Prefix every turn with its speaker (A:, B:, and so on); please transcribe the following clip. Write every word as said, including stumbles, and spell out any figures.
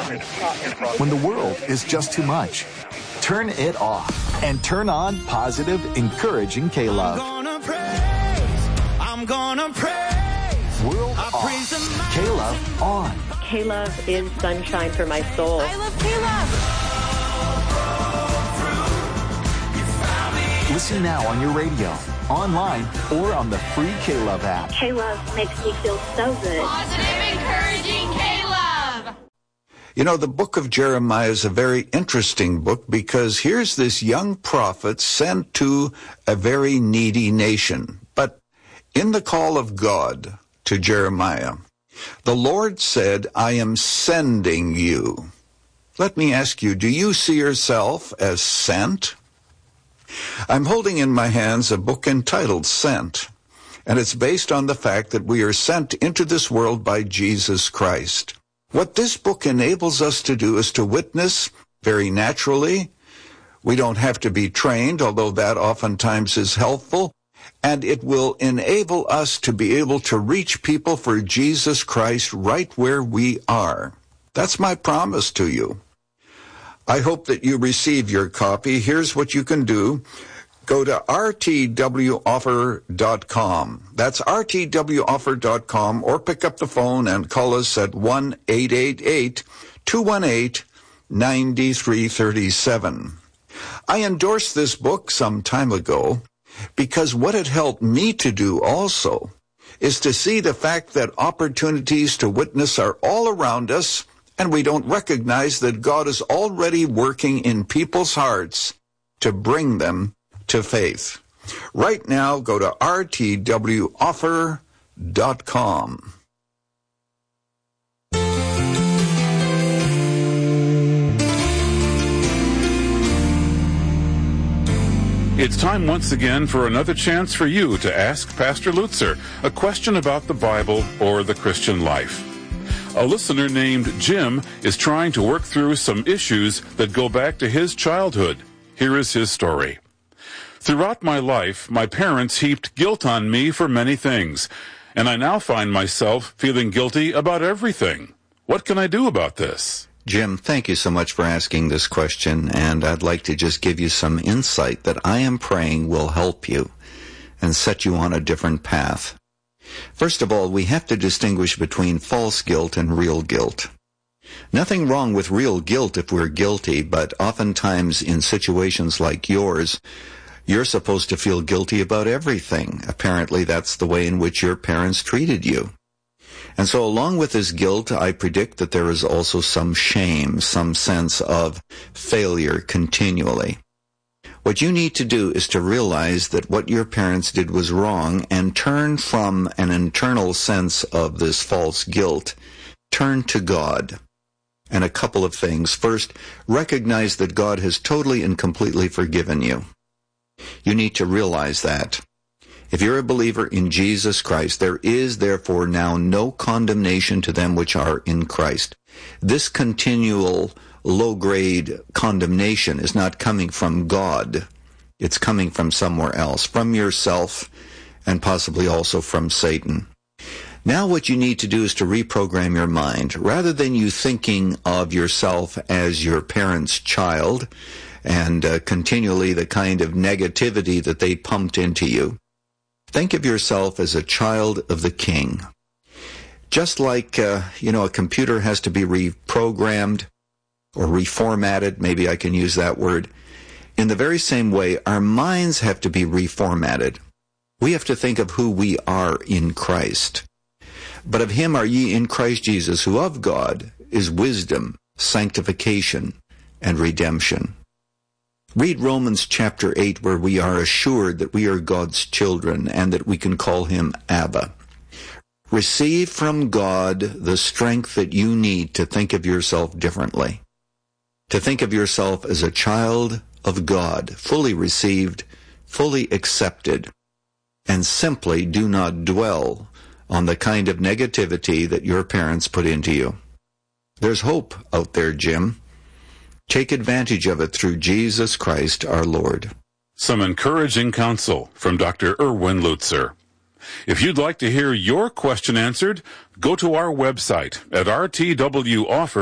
A: When the world is just too much, turn it off and turn on positive, encouraging K-Love.
B: I'm gonna praise, I'm gonna praise.
A: World I off, K-Love on.
C: K-Love is sunshine for my soul.
D: I love K-Love.
A: Listen now on your radio, online, or on the free K-Love app.
C: K-Love makes me feel so good.
D: Positive, encouraging K-Love.
E: You know, the book of Jeremiah is a very interesting book because here's this young prophet sent to a very needy nation. But in the call of God to Jeremiah, the Lord said, I am sending you. Let me ask you, do you see yourself as sent? I'm holding in my hands a book entitled Sent, and it's based on the fact that we are sent into this world by Jesus Christ. What this book enables us to do is to witness very naturally. We don't have to be trained, although that oftentimes is helpful, and it will enable us to be able to reach people for Jesus Christ right where we are. That's my promise to you. I hope that you receive your copy. Here's what you can do. Go to r t w offer dot com. That's r t w offer dot com, or pick up the phone and call us at one eight eight eight, two one eight, nine three three seven. I endorsed this book some time ago because what it helped me to do also is to see the fact that opportunities to witness are all around us, and we don't recognize that God is already working in people's hearts to bring them to faith. Right now, go to r t w offer dot com.
F: It's time once again for another chance for you to ask Pastor Lutzer a question about the Bible or the Christian life. A listener named Jim is trying to work through some issues that go back to his childhood. Here is his story. Throughout my life, my parents heaped guilt on me for many things, and I now find myself feeling guilty about everything. What can I do about this?
E: Jim, thank you so much for asking this question, and I'd like to just give you some insight that I am praying will help you and set you on a different path. First of all, we have to distinguish between false guilt and real guilt. Nothing wrong with real guilt if we're guilty, but oftentimes in situations like yours, you're supposed to feel guilty about everything. Apparently, that's the way in which your parents treated you. And so along with this guilt, I predict that there is also some shame, some sense of failure continually. What you need to do is to realize that what your parents did was wrong and turn from an internal sense of this false guilt. Turn to God. And a couple of things. First, recognize that God has totally and completely forgiven you. You need to realize that. If you're a believer in Jesus Christ, there is therefore now no condemnation to them which are in Christ. This continual low-grade condemnation is not coming from God. It's coming from somewhere else, from yourself, and possibly also from Satan. Now what you need to do is to reprogram your mind. Rather than you thinking of yourself as your parents' child and uh, continually the kind of negativity that they pumped into you, think of yourself as a child of the King. Just like, uh, you know, a computer has to be reprogrammed, or reformatted, maybe I can use that word. In the very same way, our minds have to be reformatted. We have to think of who we are in Christ. But of him are ye in Christ Jesus, who of God is wisdom, sanctification, and redemption. Read Romans chapter eight, where we are assured that we are God's children and that we can call him Abba. Receive from God the strength that you need to think of yourself differently. To think of yourself as a child of God, fully received, fully accepted, and simply do not dwell on the kind of negativity that your parents put into you. There's hope out there, Jim. Take advantage of it through Jesus Christ our Lord.
F: Some encouraging counsel from Doctor Erwin Lutzer. If you'd like to hear your question answered, go to our website at r t w offer